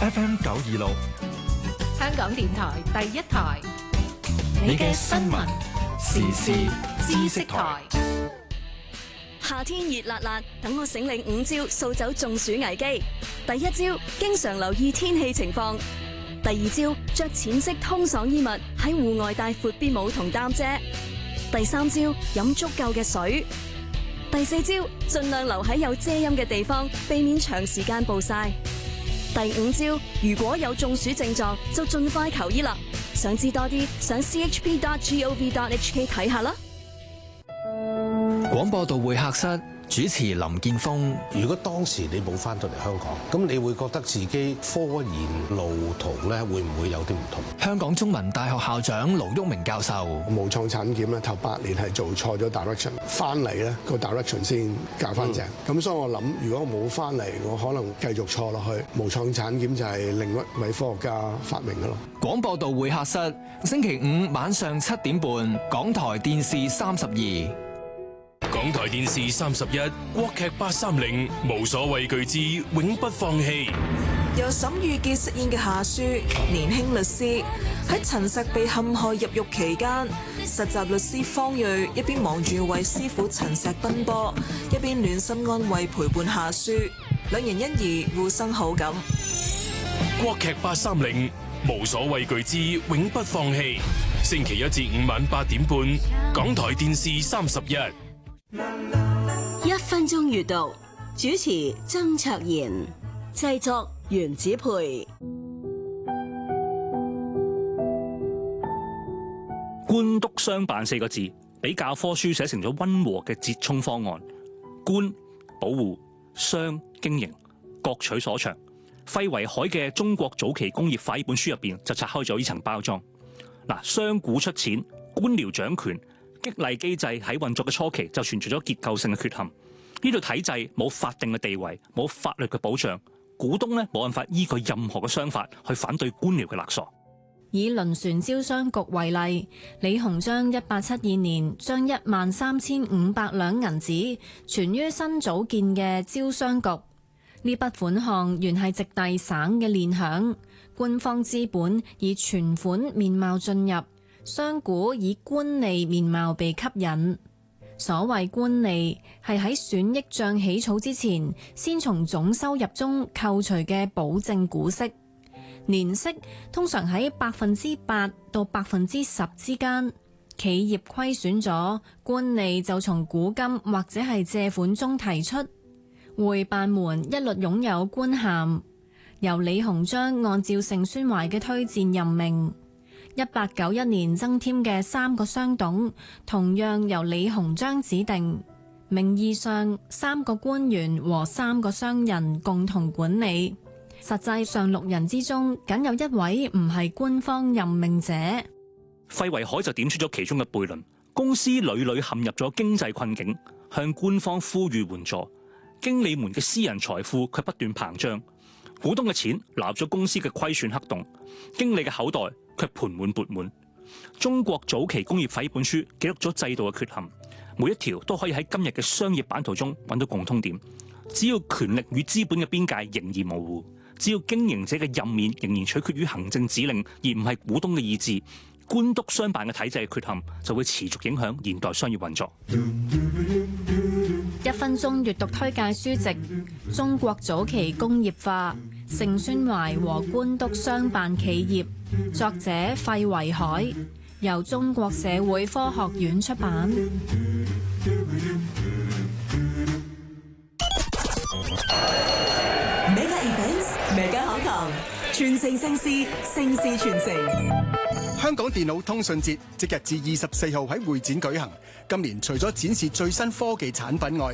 FM 926， 香港電台第一台， 你嘅新聞時事知識台。 夏天熱辣辣，等我醒領5招掃走中暑危機。第一招，經常留意天氣情況。第二招，着淺色通爽衣物，喺戶外帶闊邊帽同擔遮。第三招，飲足夠嘅水。第四招，盡量留喺有遮陰嘅地方，避免長時間暴曬。第五招，如果有中暑症狀，就盡快求醫啦。想知多啲，上 chp.gov.hk 睇下啦。 廣播道會客室主持林建峰。 如果當時你冇翻到嚟香港，咁你會覺得自己科研路途咧會唔會有啲唔同？ 香港中文大學校長盧煜明教授。 無創產檢咧頭8年係做錯咗 direction， 翻嚟咧個 direction 先教翻正。咁所以我諗，如果我冇翻嚟，我可能繼續錯落去。無創產檢就係另一位科學家發明嘅咯。 廣播道會客室，星期5晚上7點半，港台電視32。 港台電視31，國劇830，無所畏懼之永不放棄。 由沈玉潔飾演嘅夏書，年輕律師喺陳實被陷害入獄期間，實習律師方睿一邊忙住為師傅陳實奔波，一邊暖心安慰陪伴夏書，兩人因而互生好感。 國劇830，無所畏懼之永不放棄。星期1至5晚8點半，港台電視31。 1分鐘閱讀，主持曾卓賢，製作袁子培。 官督商辦4個字，俾教科書寫成咗溫和嘅折衷方案。官保護，商經營，各取所長。費維海嘅《中國早期工業化》呢本書入邊就拆開咗呢層包裝。嗱，商股出錢，官僚掌權。激勵機制喺運作嘅初期就存在咗結構性嘅缺陷，呢度體制冇法定嘅地位，冇法律嘅保障，股東咧冇辦法依據任何嘅商法去反對官僚嘅勒索。 以輪船招商局為例，李鴻章1872年將13500兩銀紙存於新組建嘅招商局，呢筆款項原係直隸省嘅鏈餉，官方資本以存款面貌進入。商股以官吏面貌被吸引，所謂官吏係喺損益帳起草之前，先從總收入中扣除嘅保證股息，年息通常喺8%到10%之間。企業虧損咗，官吏就從股金或者係借款中提出。會辦們一律擁有官銜，由李鴻章按照盛宣懷嘅推薦任命。1891年增添嘅3個商董，同樣由李鴻章指定。名義上3個官員和3個商人共同管理，實際上6人之中，僅有1位唔係官方任命者。 費維海就點出咗其中嘅悖論，公司屢屢陷入咗經濟困境，向官方呼籲援助，經理們嘅私人財富卻不斷膨脹，股東嘅錢流入咗公司嘅虧損黑洞，經理嘅口袋卻盆滿缽滿。中國早期工業化呢本書記錄咗制度嘅缺陷，每一條都可以喺今日嘅商業版圖中揾到共通點。只要權力與資本嘅邊界仍然模糊，只要經營者嘅任免仍然取決於行政指令，而唔係股東嘅意志，官督商辦嘅體制嘅缺陷就會持續影響現代商業運作。 1分鐘閱讀推介書籍《中國早期工業化》，盛宣懷和官督商辦企業，作者費維海，由中國社會科學院出版。 Mega Events，Mega Hong Kong，傳承盛事，盛事傳承。 香港電腦通訊節即日至24號喺會展舉行。今年除咗展示最新科技產品外，